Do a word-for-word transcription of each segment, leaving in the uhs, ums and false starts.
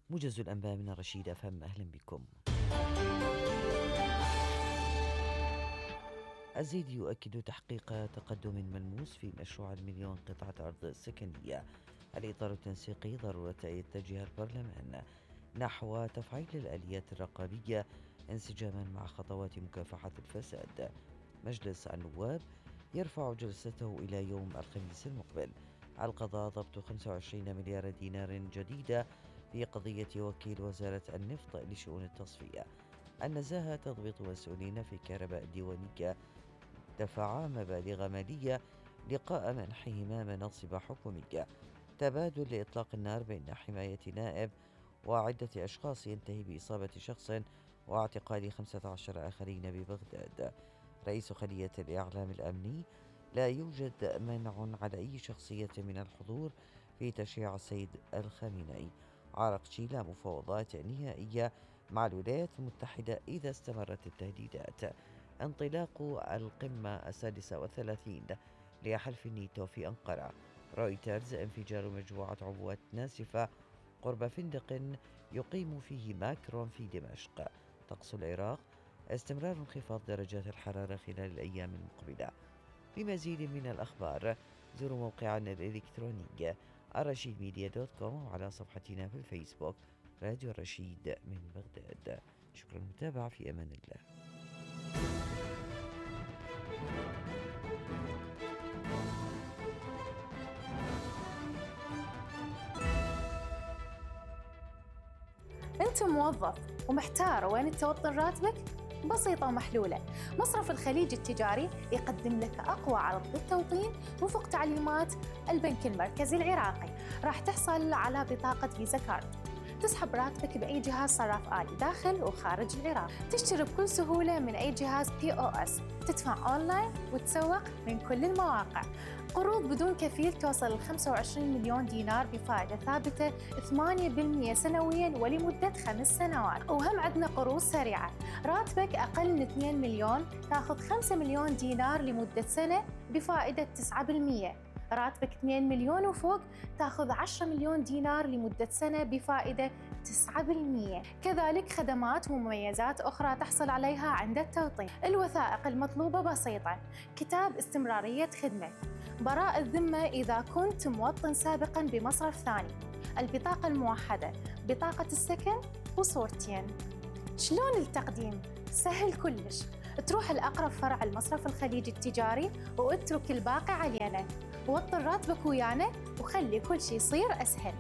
موجز الأنباء من الرشيد أف أم. أهلا بكم. الزيد يؤكد تحقيق تقدم ملموس في مشروع المليون قطعة أرض سكنية. الإطار التنسيقي ضرورة يتجه البرلمان نحو تفعيل الآليات الرقابية انسجاما مع خطوات مكافحة الفساد. مجلس النواب يرفع جلسته إلى يوم الخميس المقبل. القضاء ضبط خمسة وعشرين مليار دينار جديدة في قضية وكيل وزارة النفط لشؤون التصفية. النزاهة تضبط مسؤولين في كهرباء الديوانية دفع مبالغ مالية لقاء منحهما مناصب حكومية. تبادل لإطلاق النار بين حماية نائب وعدة أشخاص ينتهي بإصابة شخص واعتقال خمسة عشر آخرين ببغداد. رئيس خلية الإعلام الأمني: لا يوجد منع على أي شخصية من الحضور في تشييع السيد الخامنئي. عرقشي: لا مفاوضات نهائية مع الولايات المتحدة إذا استمرت التهديدات. انطلاق القمة السادسة والثلاثين لحلف الناتو في أنقرة. رويترز: انفجار مجموعة عبوات ناسفة قرب فندق يقيم فيه ماكرون في دمشق. طقس العراق: استمرار انخفاض درجات الحرارة خلال الأيام المقبلة. لمزيد من الأخبار زوروا موقعنا الإلكتروني الرشيد ميديا دوت كوم وعلى صفحتنا في الفيسبوك راديو الرشيد من بغداد. شكرا للمتابعة، في أمان الله. أنت موظف ومحتار وين توطن راتبك؟ بسيطة ومحلولة. مصرف الخليج التجاري يقدم لك أقوى عرض للتوطين وفق تعليمات البنك المركزي العراقي. راح تحصل على بطاقة فيزا كارد، تسحب راتبك بأي جهاز صراف آلي داخل وخارج العراق، تشتري بكل سهولة من أي جهاز بي أو إس، تدفع أونلاين وتسوق من كل المواقع. قروض بدون كفيل توصل ل خمسة وعشرين مليون دينار بفائدة ثابتة ثمانية بالمئة سنوياً ولمدة خمس سنوات. وهم عندنا قروض سريعة. راتبك أقل من اثنين مليون تأخذ خمسة مليون دينار لمدة سنة بفائدة تسعة بالمئة. راتبك اثنين مليون وفوق تأخذ عشرة مليون دينار لمدة سنة بفائدة تسعة بالمئة. كذلك خدمات ومميزات أخرى تحصل عليها عند التوطين. الوثائق المطلوبة بسيطة: كتاب استمرارية خدمة، براءة الذمة إذا كنت موطن سابقاً بمصرف ثاني، البطاقة الموحدة، بطاقة السكن وصورتين. شلون التقديم؟ سهل كلش. تروح الأقرب فرع المصرف الخليج التجاري واترك الباقي علينا. وطن راتبك ويانا وخلي كل شيء يصير أسهل.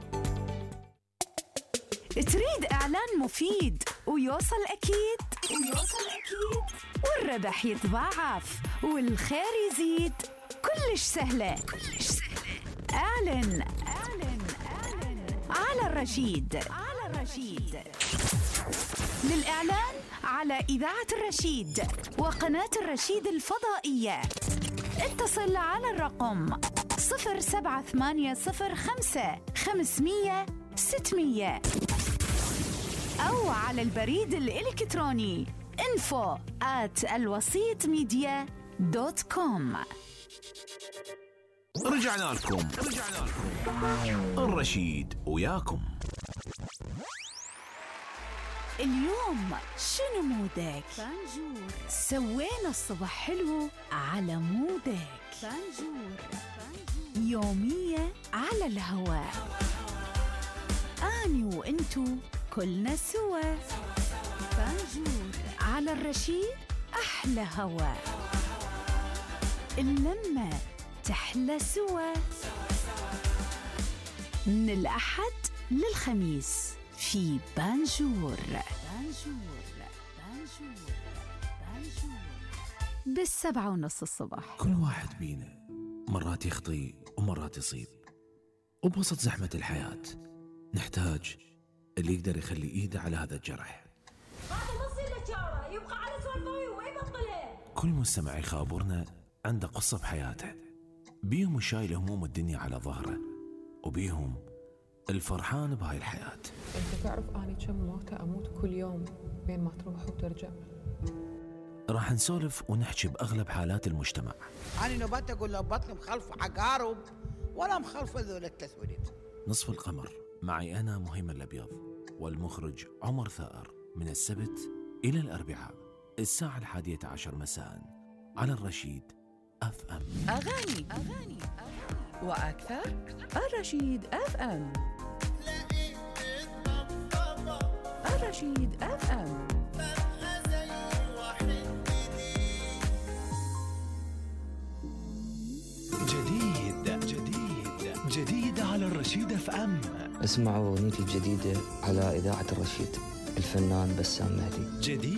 تريد إعلان مفيد ويوصل أكيد ويوصل أكيد والربح يتضاعف والخير يزيد؟ كلش سهلة كلش سهلة. أعلن أعلن أعلن على الرشيد على الرشيد. للإعلان على إذاعة الرشيد وقناة الرشيد الفضائية اتصل على الرقم صفر سبعة ثمانية صفر خمسة خمسمية ستمية أو على البريد الإلكتروني info at الوسيط ميديا دوت كوم. رجعنا لكم رجعنا لكم الرشيد وياكم. اليوم شنو مودك؟ فانجور. سوينا الصبح حلو على مودك. فانجور. يومية على الهواء، أني وإنتو كلنا سوا. فانجور على الرشيد، أحلى هواء، اللمة تحلى سوا. من الأحد للخميس في بانجور. بانجور بانجور بانجور بالسبعة ونص الصبح. كل واحد بينا مرات يخطي ومرات يصيب، وبوسط زحمة الحياة نحتاج اللي يقدر يخلي إيده على هذا الجرح. هذا ما يصير له شارة، يبقى على سوالفه وما يبطلها. كل مستمع يخابرنا عنده قصة بحياته، بيهم شايل هموم الدنيا على ظهره، وبيهم الفرحان بهاي الحياة. أنت تعرف أني كم موتة أموت كل يوم بين ما تروح وترجع. راح نسولف ونحكي بأغلب حالات المجتمع. أنا نبات أقول له بطني مخلف عقارب ولا مخلف ذول التسويلات. نصف القمر معي أنا مهيمن الأبيض، والمخرج عمر ثائر، من السبت إلى الأربعاء الساعة الحادية عشر مساء على الرشيد أف أم. أغاني أغاني وأكثر الرشيد أف أم. الرشيد أف أم. جديد جديد جديد على الرشيد أف أم. اسمعوا أغنيتي الجديدة على إذاعة الرشيد، الفنان بسام مهدي. جديد